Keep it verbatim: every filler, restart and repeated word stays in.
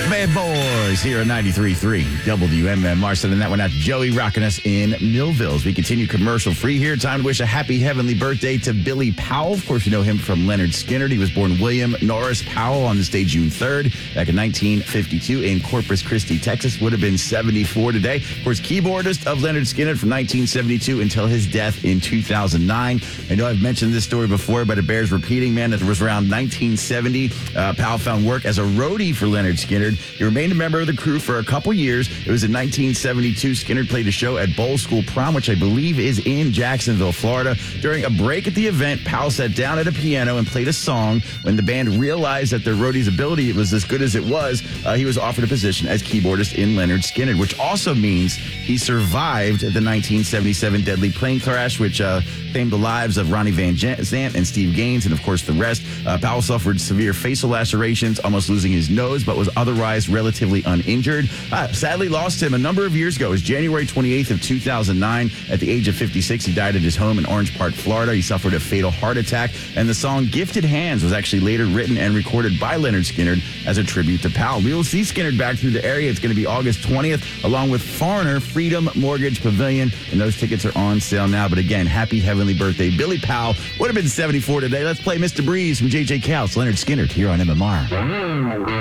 Bad Boys here on ninety-three point three W M M R. Sending that one out to Joey, rocking us in Millville. As we continue commercial free here. Time to wish a happy heavenly birthday to Billy Powell. Of course, you know him from Leonard Skinner. He was born William Norris Powell on this day, June third, back in nineteen fifty-two in Corpus Christi, Texas. Would have been seventy-four today. Of course, keyboardist of Leonard Skinner from nineteen seventy-two until his death in two thousand nine. I know I've mentioned this story before, but it bears repeating, man. It was around nineteen seventy. Uh, Powell found work as a roadie for Leonard Skinner. He remained a member of the crew for a couple years. It was in nineteen seventy-two. Skinner played a show at Bowl School Prom, which I believe is in Jacksonville, Florida. During a break at the event, Powell sat down at a piano and played a song. When the band realized that their roadie's ability was as good as it was, uh, he was offered a position as keyboardist in Leonard Skinner, which also means he survived the nineteen seventy-seven deadly plane crash, which uh, claimed the lives of Ronnie Van Zant and Steve Gaines, and of course the rest. Uh, Powell suffered severe facial lacerations, almost losing his nose, but was otherwise relatively uninjured. Uh, sadly lost him a number of years ago. It was January twenty-eighth of two thousand nine. At the age of fifty-six, he died at his home in Orange Park, Florida. He suffered a fatal heart attack, and the song Gifted Hands was actually later written and recorded by Leonard Skinner as a tribute to Powell. We will see Skinner back through the area. It's going to be August twentieth, along with Foreigner, Freedom Mortgage Pavilion, and those tickets are on sale now. But again, happy heavenly birthday. Billy Powell would have been seventy-four today. Let's play Mister Breeze from J J Cowles, Leonard Skinner here on M M R.